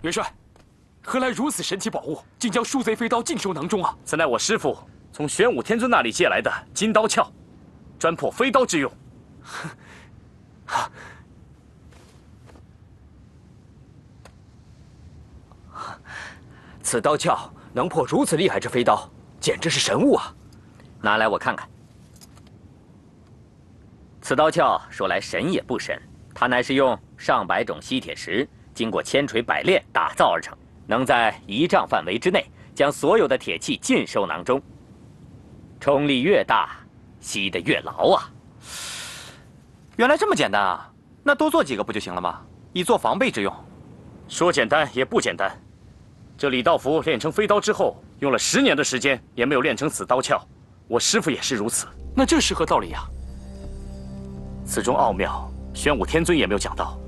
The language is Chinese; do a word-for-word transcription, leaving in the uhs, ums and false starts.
元帅，何来如此神奇宝物，竟将树贼飞刀尽收囊中啊？ 此乃我师父从玄武天尊那里借来的金刀鞘，专破飞刀之用。 哈。 此刀鞘能破如此厉害之飞刀，简直是神物啊！ 拿来我看看。此刀鞘说来神也不神，它乃是用上百种吸铁石经过千锤百炼打造而成，能在一丈范围之内将所有的铁器尽收囊中。冲力越大，吸得越牢啊！ 原来这么简单啊！那多做几个不就行了吗？以作防备之用。 说简单也不简单。 这李道福练成飞刀之后，用了十年的时间，也没有练成此刀鞘。我师父也是如此。 那这是何道理呀？ 此中奥妙，玄武天尊也没有讲到。